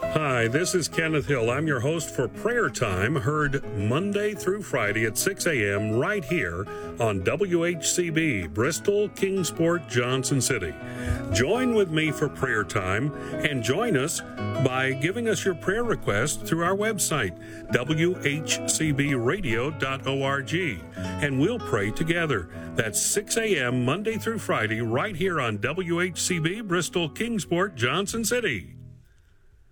Hi, this is Kenneth Hill. I'm your host for Prayer Time, heard Monday through Friday at 6 a.m. right here on WHCB, Bristol, Kingsport, Johnson City. Join with me for Prayer Time and join us by giving us your prayer request through our website, WHCBradio.org, and we'll pray together. That's 6 a.m. Monday through Friday right here on WHCB, Bristol, Kingsport, Johnson City.